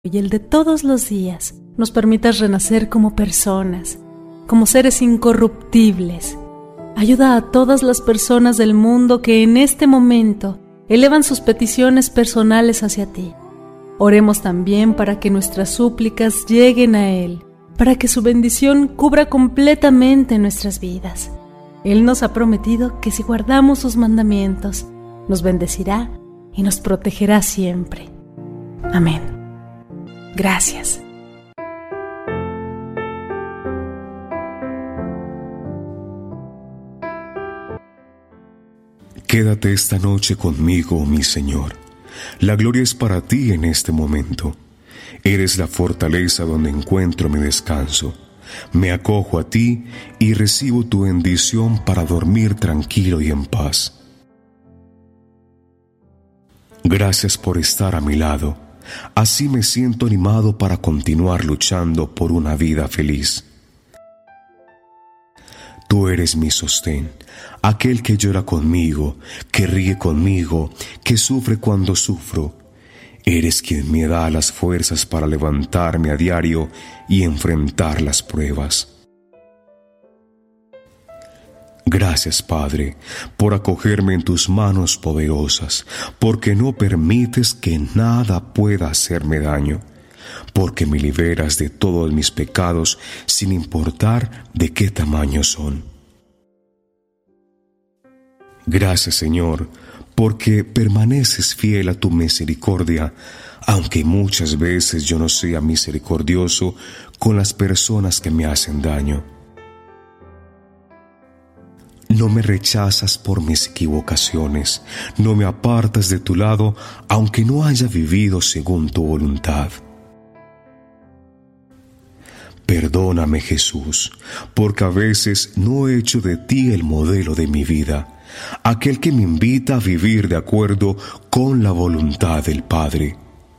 y el de todos los días nos permitas renacer como personas, como seres incorruptibles. Ayuda a todas las personas del mundo que en este momento elevan sus peticiones personales hacia ti. Oremos también para que nuestras súplicas lleguen a Él, para que su bendición cubra completamente nuestras vidas. Él nos ha prometido que si guardamos sus mandamientos, nos bendecirá y nos protegerá siempre. Amén. Gracias. Quédate esta noche conmigo, mi Señor. La gloria es para ti en este momento. Eres la fortaleza donde encuentro mi descanso. Me acojo a ti y recibo tu bendición para dormir tranquilo y en paz. Gracias por estar a mi lado. Así me siento animado para continuar luchando por una vida feliz. Tú eres mi sostén, aquel que llora conmigo, que ríe conmigo, que sufre cuando sufro. Eres quien me da las fuerzas para levantarme a diario y enfrentar las pruebas. Gracias, Padre, por acogerme en tus manos poderosas, porque no permites que nada pueda hacerme daño, porque me liberas de todos mis pecados sin importar de qué tamaño son. Gracias, Señor, porque permaneces fiel a tu misericordia, aunque muchas veces yo no sea misericordioso con las personas que me hacen daño. No me rechazas por mis equivocaciones, no me apartas de tu lado, aunque no haya vivido según tu voluntad. Perdóname, Jesús, porque a veces no he hecho de ti el modelo de mi vida, aquel que me invita a vivir de acuerdo con la voluntad del Padre.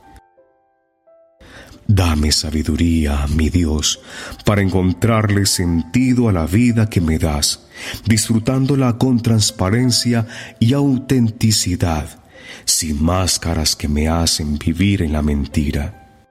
Dame sabiduría, mi Dios, para encontrarle sentido a la vida que me das, disfrutándola con transparencia y autenticidad, sin máscaras que me hacen vivir en la mentira.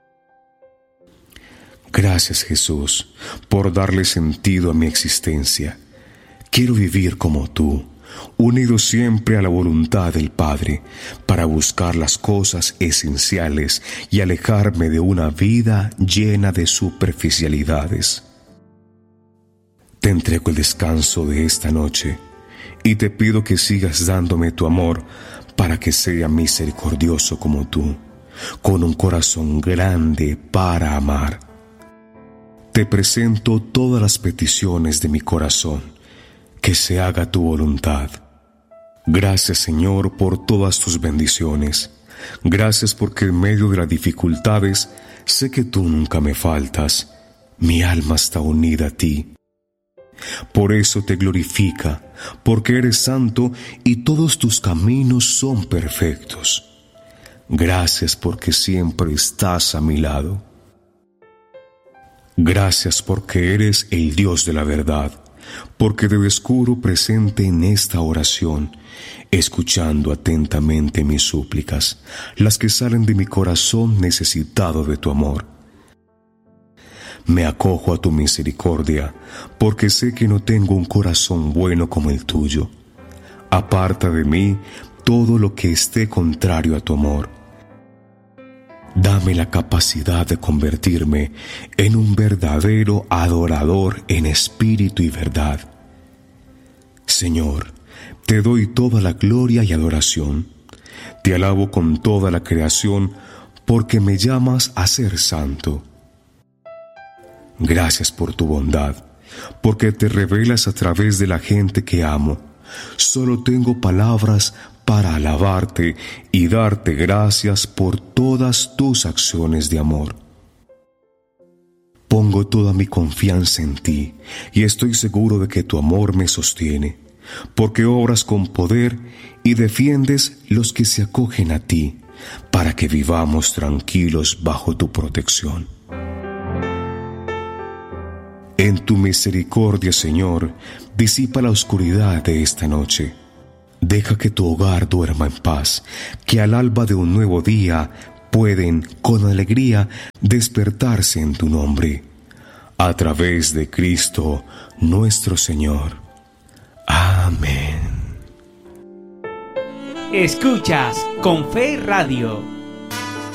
Gracias, Jesús, por darle sentido a mi existencia. Quiero vivir como tú, unido siempre a la voluntad del Padre, para buscar las cosas esenciales y alejarme de una vida llena de superficialidades. Te entrego el descanso de esta noche y te pido que sigas dándome tu amor para que sea misericordioso como tú, con un corazón grande para amar. Te presento todas las peticiones de mi corazón. Que se haga tu voluntad. Gracias, Señor, por todas tus bendiciones. Gracias porque en medio de las dificultades sé que tú nunca me faltas. Mi alma está unida a ti. Por eso te glorifica, porque eres santo y todos tus caminos son perfectos. Gracias porque siempre estás a mi lado. Gracias porque eres el Dios de la verdad, porque te descubro presente en esta oración, escuchando atentamente mis súplicas, las que salen de mi corazón necesitado de tu amor. Me acojo a tu misericordia, porque sé que no tengo un corazón bueno como el tuyo. Aparta de mí todo lo que esté contrario a tu amor. Dame la capacidad de convertirme en un verdadero adorador en espíritu y verdad. Señor, te doy toda la gloria y adoración. Te alabo con toda la creación, porque me llamas a ser santo. Gracias por tu bondad, porque te revelas a través de la gente que amo. Solo tengo palabras para alabarte y darte gracias por todas tus acciones de amor. Pongo toda mi confianza en ti y estoy seguro de que tu amor me sostiene, porque obras con poder y defiendes los que se acogen a ti, para que vivamos tranquilos bajo tu protección. En tu misericordia, Señor, disipa la oscuridad de esta noche. Deja que tu hogar duerma en paz, que al alba de un nuevo día pueden con alegría despertarse en tu nombre. A través de Cristo nuestro Señor. Amén. Escuchas Con Fe Radio.